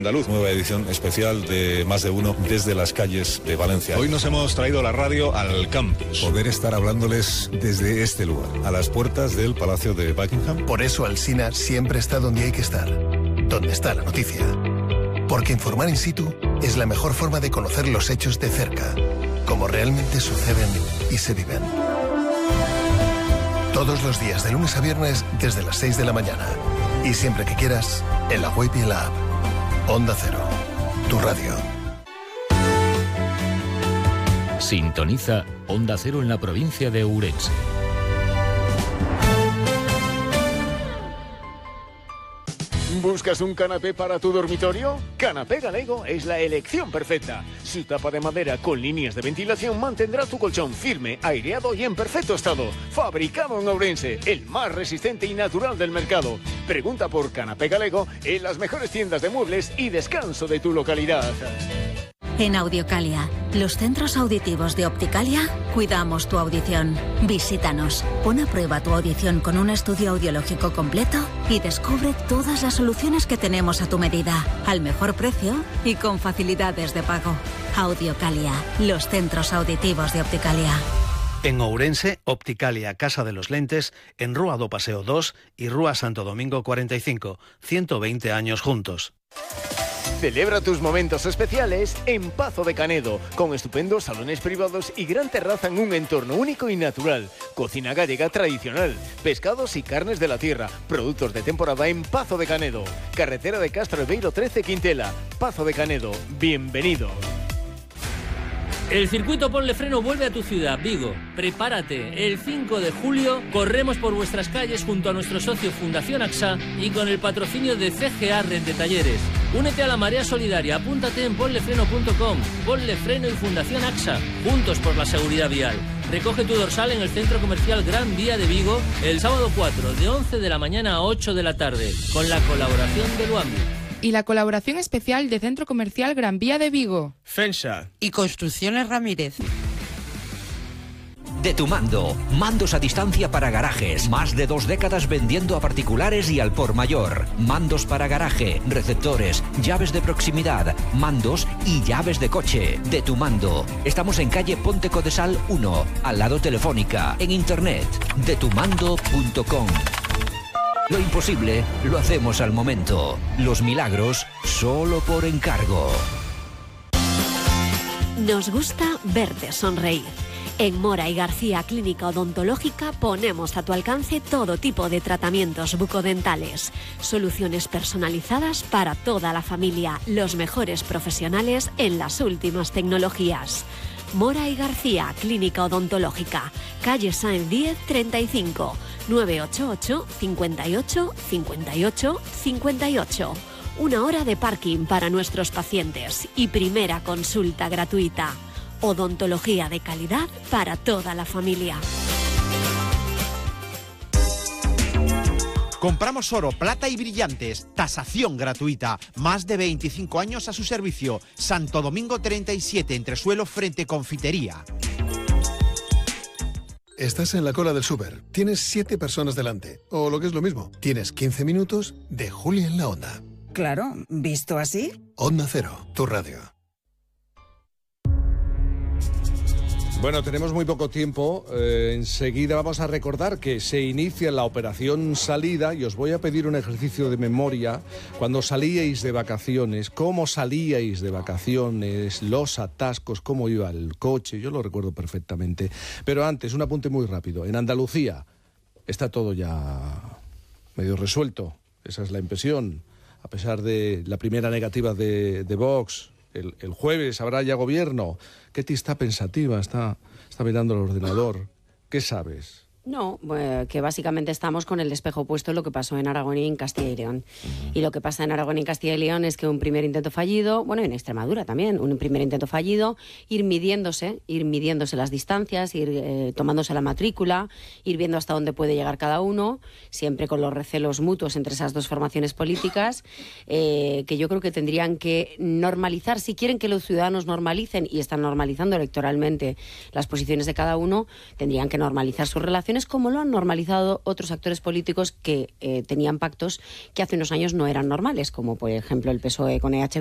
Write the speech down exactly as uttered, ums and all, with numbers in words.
Andaluz, nueva edición especial de Más de Uno desde las calles de Valencia. Hoy nos hemos traído la radio al campus. Poder estar hablándoles desde este lugar, a las puertas del Palacio de Buckingham. Por eso Alsina siempre está donde hay que estar, donde está la noticia. Porque informar in situ es la mejor forma de conocer los hechos de cerca, como realmente suceden y se viven. Todos los días, de lunes a viernes, desde las seis de la mañana. Y siempre que quieras, en la web y en la app. Onda Cero, tu radio. Sintoniza Onda Cero en la provincia de Ourense. ¿Buscas un canapé para tu dormitorio? Canapé Galego es la elección perfecta. Su tapa de madera con líneas de ventilación mantendrá tu colchón firme, aireado y en perfecto estado. Fabricado en Ourense, el más resistente y natural del mercado. Pregunta por Canapé Galego en las mejores tiendas de muebles y descanso de tu localidad. En Audiocalia, los centros auditivos de Opticalia, cuidamos tu audición. Visítanos, pon a prueba tu audición con un estudio audiológico completo y descubre todas las soluciones que tenemos a tu medida, al mejor precio y con facilidades de pago. Audiocalia, los centros auditivos de Opticalia. En Ourense, Opticalia Casa de los Lentes, en Rúa do Paseo dos y Rúa Santo Domingo cuarenta y cinco, ciento veinte años juntos. Celebra tus momentos especiales en Pazo de Canedo, con estupendos salones privados y gran terraza en un entorno único y natural. Cocina gallega tradicional, pescados y carnes de la tierra, productos de temporada en Pazo de Canedo. Carretera de Castro Beiro trece Quintela, Pazo de Canedo. Bienvenido. El circuito Ponle Freno vuelve a tu ciudad, Vigo. Prepárate, el cinco de julio corremos por vuestras calles junto a nuestro socio Fundación AXA y con el patrocinio de C G A Rente Talleres. Únete a la marea solidaria, apúntate en ponle freno punto com. Ponle Freno y Fundación AXA, juntos por la seguridad vial. Recoge tu dorsal en el Centro Comercial Gran Vía de Vigo el sábado cuatro, de once de la mañana a ocho de la tarde, con la colaboración de Luambi. Y la colaboración especial de Centro Comercial Gran Vía de Vigo. Fensa. Y Construcciones Ramírez. De tu mando, mandos a distancia para garajes, más de dos décadas vendiendo a particulares y al por mayor. Mandos para garaje, receptores, llaves de proximidad, mandos y llaves de coche. De tu mando. Estamos en calle Ponte Codesal uno, al lado Telefónica, en internet, de tu mando punto com. Lo imposible lo hacemos al momento. Los milagros solo por encargo. Nos gusta verte sonreír. En Mora y García Clínica Odontológica ponemos a tu alcance todo tipo de tratamientos bucodentales. Soluciones personalizadas para toda la familia. Los mejores profesionales en las últimas tecnologías. Mora y García Clínica Odontológica, calle Sáenz diez treinta y cinco, nueve ocho ocho, cinco ocho, cinco ocho, cinco ocho. Una hora de parking para nuestros pacientes y primera consulta gratuita. Odontología de calidad para toda la familia. Compramos oro, plata y brillantes. Tasación gratuita. Más de veinticinco años a su servicio. Santo Domingo treinta y siete, entresuelo frente Confitería. Estás en la cola del súper. Tienes siete personas delante. O lo que es lo mismo, tienes quince minutos de Julia en la Onda. Claro, ¿visto así? Onda Cero, tu radio. Bueno, tenemos muy poco tiempo. Eh, enseguida vamos a recordar que se inicia la operación salida y os voy a pedir un ejercicio de memoria. Cuando salíais de vacaciones, cómo salíais de vacaciones, los atascos, cómo iba el coche, yo lo recuerdo perfectamente. Pero antes, un apunte muy rápido. En Andalucía está todo ya medio resuelto. Esa es la impresión. A pesar de la primera negativa de, de Vox, el, el jueves habrá ya gobierno. Ketty está pensativa, está, está mirando el ordenador. ¿Qué sabes? No, eh, que básicamente estamos con el espejo puesto en lo que pasó en Aragón y en Castilla y León. Uh-huh. Y lo que pasa en Aragón y Castilla y León es que un primer intento fallido, bueno, y en Extremadura también, un primer intento fallido, ir midiéndose, ir midiéndose las distancias, ir eh, tomándose la matrícula, ir viendo hasta dónde puede llegar cada uno, siempre con los recelos mutuos entre esas dos formaciones políticas, eh, que yo creo que tendrían que normalizar, si quieren que los ciudadanos normalicen, y están normalizando electoralmente las posiciones de cada uno, tendrían que normalizar sus relaciones relaciones como lo han normalizado otros actores políticos que eh, tenían pactos que hace unos años no eran normales, como por ejemplo el P S O E con E H